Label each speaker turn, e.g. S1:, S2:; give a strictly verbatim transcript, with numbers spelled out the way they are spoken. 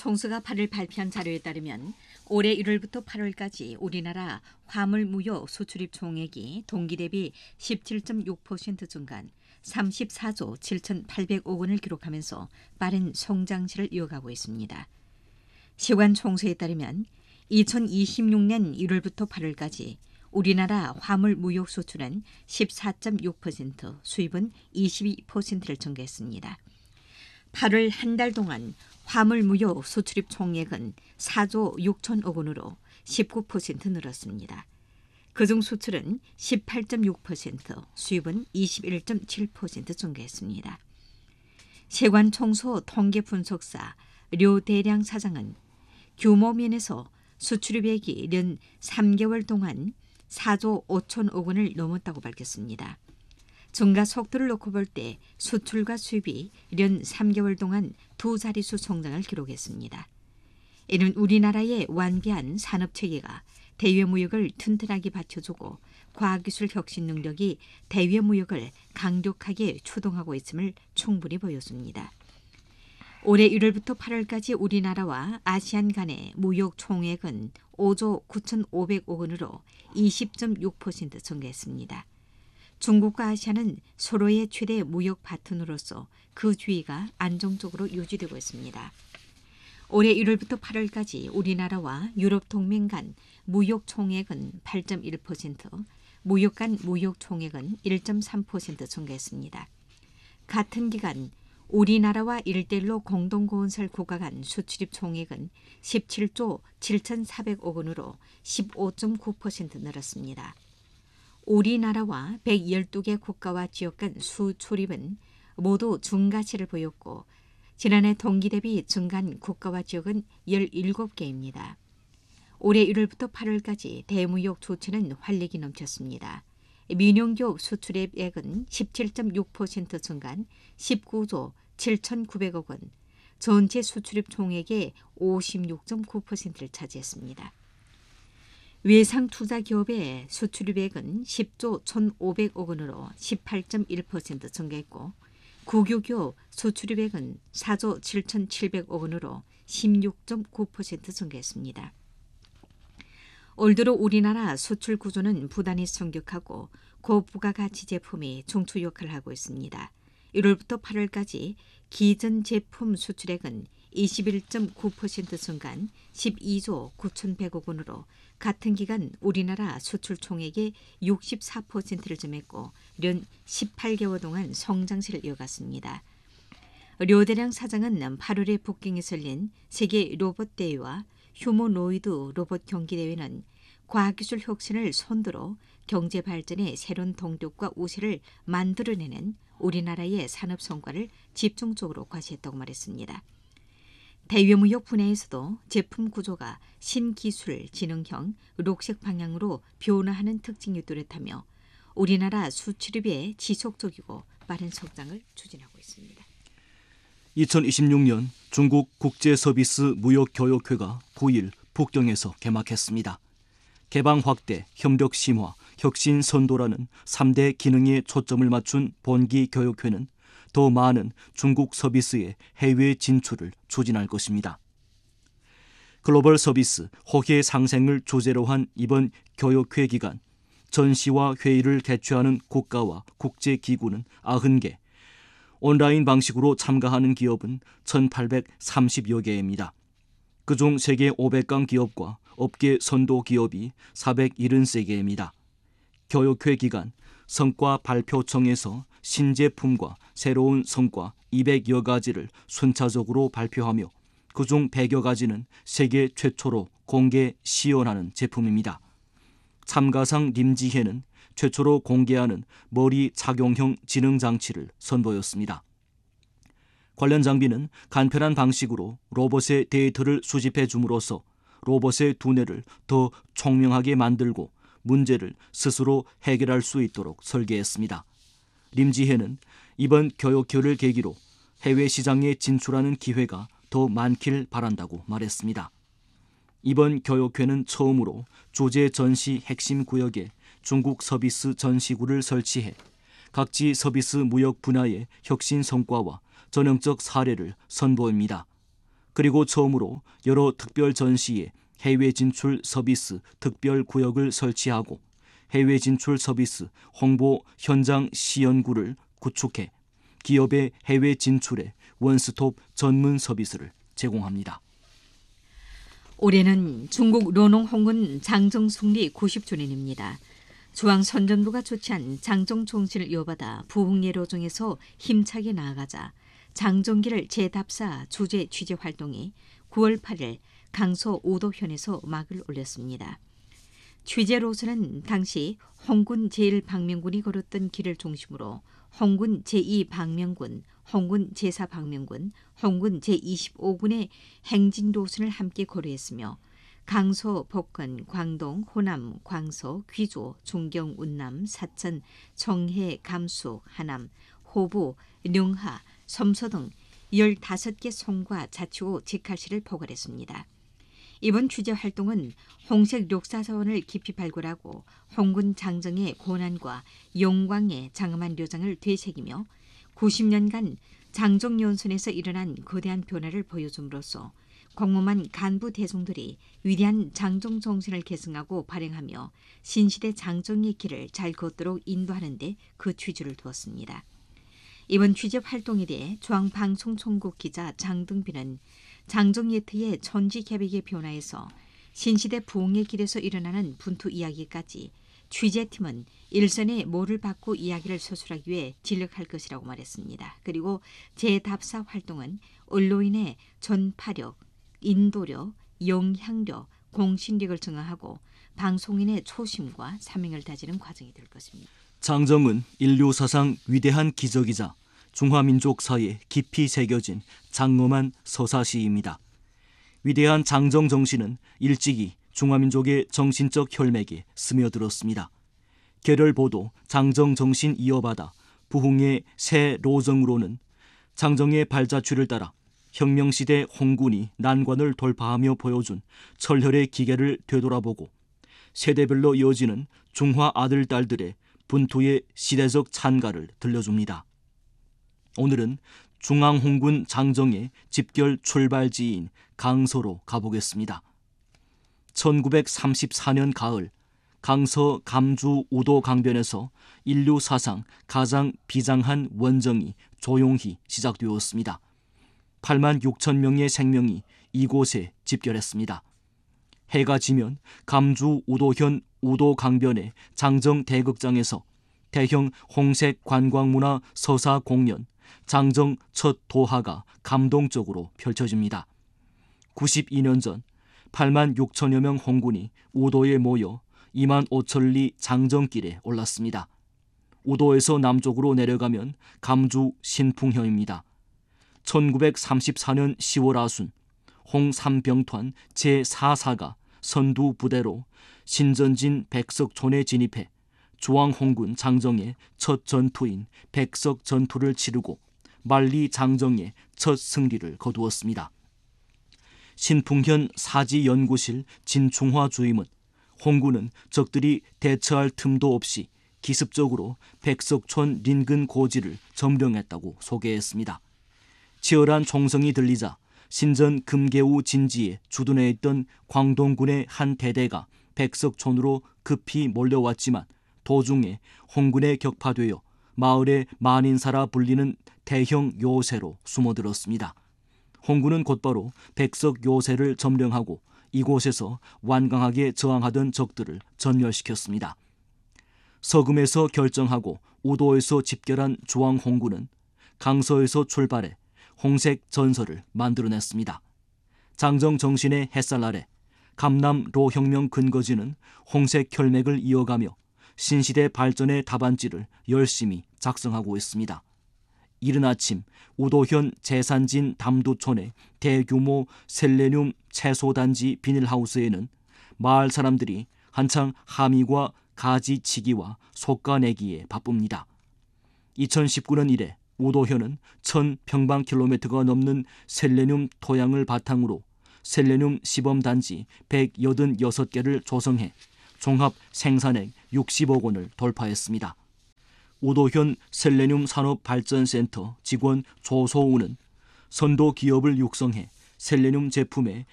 S1: 시간총수가 팔일 발표한 자료에 따르면 올해 일월부터 팔월까지 우리나라 화물무역 수출입 총액이 동기 대비 십칠 점 육 퍼센트 증가한 삼십사조 칠천팔백억 원을 기록하면서 빠른 성장세를 이어가고 있습니다. 시간총수에 따르면 이천이십육년 일월부터 팔월까지 우리나라 화물무역 수출은 십사 점 육 퍼센트, 수입은 이십이 퍼센트를 증가했습니다. 팔월 한 달 동안 화물무역 수출입 총액은 사조 육천억 원으로 십구 퍼센트 늘었습니다. 그중 수출은 십팔 점 육 퍼센트, 수입은 이십일 점 칠 퍼센트 증가했습니다. 세관총수 통계분석사 료대량 사장은 규모 면에서 수출입액이 연 삼 개월 동안 사조 오천억 원을 넘었다고 밝혔습니다. 증가 속도를 놓고 볼 때 수출과 수입이 연 삼 개월 동안 두 자릿수 성장을 기록했습니다. 이는 우리나라의 완비한 산업체계가 대외 무역을 튼튼하게 받쳐주고 과학기술 혁신 능력이 대외 무역을 강력하게 추동하고 있음을 충분히 보였습니다. 올해 일월부터 팔월까지 우리나라와 아시안 간의 무역 총액은 오조 구천오백억 원으로 이십 점 육 퍼센트 증가했습니다. 중국과 아시아는 서로의 최대 무역 파트너로서 그 주의가 안정적으로 유지되고 있습니다. 올해 일월부터 팔월까지 우리나라와 유럽 동맹 간 무역 총액은 팔 점 일 퍼센트, 무역 간 무역 총액은 일 점 삼 퍼센트 증가했습니다. 같은 기간 우리나라와 일대일로 공동건설 국가 간 수출입 총액은 십칠조 칠천사백억 원으로 십오 점 구 퍼센트 늘었습니다. 우리나라와 백십이 개 국가와 지역 간 수출입은 모두 증가세를 보였고 지난해 동기 대비 증가한 국가와 지역은 열일곱 개입니다. 올해 일월부터 팔월까지 대무역 조치는 활력이 넘쳤습니다. 민용기업 수출입액은 십칠 점 육 퍼센트 증가한 십구조 칠천구백억 원, 전체 수출입 총액의 오십육 점 구 퍼센트를 차지했습니다. 외상투자기업의 수출입액은 십조 천오백억 원으로 십팔 점 일 퍼센트 증가했고 국유기업 수출입액은 사조 칠천칠백억 원으로 십육 점 구 퍼센트 증가했습니다. 올 들어 우리나라 수출 구조는 부단히 성격하고 고부가가치 제품이 중추 역할을 하고 있습니다. 일월부터 팔월까지 기전 제품 수출액은 이십일 점 구 퍼센트 증가한 십이조 구천백억 원으로 같은 기간 우리나라 수출 총액의 육십사 퍼센트를 점했고 연 십팔 개월 동안 성장세를 이어갔습니다. 료대량 사장은 팔월에 북경에서 열린 세계 로봇 대회와 휴머노이드 로봇 경기 대회는 과학기술 혁신을 선두로 경제 발전의 새로운 동력과 우세를 만들어내는 우리나라의 산업 성과를 집중적으로 과시했다고 말했습니다. 대외무역 분야에서도 제품 구조가 신기술, 지능형, 녹색 방향으로 변화하는 특징이 뚜렷하며 우리나라 수출입의 지속적이고 빠른 성장을 추진하고 있습니다.
S2: 이천이십육년 중국 국제서비스 무역교역회가 구일 북경에서 개막했습니다. 개방 확대, 협력 심화, 혁신 선도라는 삼대 기능에 초점을 맞춘 본기 교역회는 더 많은 중국 서비스의 해외 진출을 추진할 것입니다. 글로벌 서비스 호혜 상생을 주제로 한 이번 교역회 기간 전시와 회의를 개최하는 국가와 국제기구는 구십 개, 온라인 방식으로 참가하는 기업은 천팔백삼십여 개입니다. 그중 세계 오백 강 기업과 업계 선도 기업이 사백칠십삼 개입니다. 교역회 기간 성과 발표청에서 신제품과 새로운 성과 이백여 가지를 순차적으로 발표하며 그중 백여 가지는 세계 최초로 공개 시연하는 제품입니다. 참가상 림지혜는 최초로 공개하는 머리 착용형 지능장치를 선보였습니다. 관련 장비는 간편한 방식으로 로봇의 데이터를 수집해 줌으로써 로봇의 두뇌를 더 총명하게 만들고 문제를 스스로 해결할 수 있도록 설계했습니다. 림지혜는 이번 교역회를 계기로 해외 시장에 진출하는 기회가 더 많길 바란다고 말했습니다. 이번 교역회는 처음으로 주재 전시 핵심 구역에 중국 서비스 전시구를 설치해 각지 서비스 무역 분야의 혁신 성과와 전형적 사례를 선보입니다. 그리고 처음으로 여러 특별 전시에 해외 진출 서비스 특별 구역을 설치하고 해외 진출 서비스 홍보 현장 시연구를 구축해 기업의 해외 진출에 원스톱 전문 서비스를 제공합니다.
S1: 올해는 중국 르농 홍군 장정 숭리 구십 주년입니다. 중앙선전부가 조치한 장정 총신을 이어받아 부흥예로정에서 힘차게 나아가자 장정기를 재답사 주재 취재 활동이 구월 팔일 강서 오도현에서 막을 올렸습니다. 취재로서는 당시 홍군 제일 방명군이 걸었던 길을 중심으로 홍군 제이 방명군, 홍군 제사 방명군, 홍군 제이십오 군의 행진 노선을 함께 고려했으며 강서, 복건, 광동, 호남, 광서, 귀조, 존경, 운남, 사천, 청해, 감수, 하남, 호부, 령하, 섬서 등 열다섯 개 송과 자치호 직할시를 포괄했습니다. 이번 취재 활동은 홍색 역사서원을 깊이 발굴하고 홍군 장정의 고난과 영광의 장엄한 묘장을 되새기며 구십 년간 장정연선에서 일어난 거대한 변화를 보여줌으로써 광범한 간부 대중들이 위대한 장정 정신을 계승하고 발행하며 신시대 장정의 길을 잘 걷도록 인도하는 데 그 취지를 두었습니다. 이번 취재 활동에 대해 중앙방송총국 기자 장등빈은 장정예트의 천지개벽의 변화에서 신시대 부흥의 길에서 일어나는 분투 이야기까지 취재팀은 일선의 모를 받고 이야기를 서술하기 위해 진력할 것이라고 말했습니다. 그리고 재답사 활동은 언론인의 전파력, 인도력, 영향력, 공신력을 증화하고 방송인의 초심과 사명을 다지는 과정이 될 것입니다.
S2: 장정은 인류 사상 위대한 기적이자 중화민족사에 깊이 새겨진 장엄한 서사시입니다. 위대한 장정 정신은 일찍이 중화민족의 정신적 혈맥에 스며들었습니다. 계렬보도 장정 정신 이어받아 부흥의 새 로정으로는 장정의 발자취를 따라 혁명시대 홍군이 난관을 돌파하며 보여준 철혈의 기계를 되돌아보고 세대별로 이어지는 중화 아들, 딸들의 분투의 시대적 찬가를 들려줍니다. 오늘은 중앙홍군 장정의 집결 출발지인 강서로 가보겠습니다. 천구백삼십사 년 가을 강서 감주 우도 강변에서 인류 사상 가장 비장한 원정이 조용히 시작되었습니다. 팔만 육천 명의 생명이 이곳에 집결했습니다. 해가 지면 감주 우도현 우도 강변의 장정 대극장에서 대형 홍색 관광문화 서사 공연 장정 첫 도하가 감동적으로 펼쳐집니다. 구십이 년 전 팔만 육천여 명 홍군이 우도에 모여 이만 오천 리 장정길에 올랐습니다. 우도에서 남쪽으로 내려가면 감주 신풍현입니다. 천구백삼십사 년 시월 하순 홍삼병团제사 사가 선두 부대로 신전진 백석촌에 진입해 중앙홍군 장정의 첫 전투인 백석 전투를 치르고 만리 장정의 첫 승리를 거두었습니다. 신풍현 사지연구실 진충화 주임은 홍군은 적들이 대처할 틈도 없이 기습적으로 백석촌 린근 고지를 점령했다고 소개했습니다. 치열한 총성이 들리자 신전 금계우 진지에 주둔해 있던 광동군의 한 대대가 백석촌으로 급히 몰려왔지만 도중에 홍군에 격파되어 마을의 만인사라 불리는 대형 요새로 숨어들었습니다. 홍군은 곧바로 백석 요새를 점령하고 이곳에서 완강하게 저항하던 적들을 전멸시켰습니다. 서금에서 결정하고 우도에서 집결한 중앙홍군은 강서에서 출발해 홍색 전설을 만들어냈습니다. 장정 정신의 햇살 아래 감남로 혁명 근거지는 홍색 혈맥을 이어가며 신시대 발전의 답안지를 열심히 작성하고 있습니다. 이른 아침 우도현 재산진 담두촌의 대규모 셀레늄 채소단지 비닐하우스에는 마을 사람들이 한창 하미과 가지치기와 솎아내기에 바쁩니다. 이천십구 년 이래 우도현은 천 평방킬로미터가 넘는 셀레늄 토양을 바탕으로 셀레늄 시범단지 백팔십육 개를 조성해 종합 생산액 육십억 원을 돌파했습니다. 우도현 셀레늄 산업발전센터 직원 조소우는 선도 기업을 육성해 셀레늄 제품의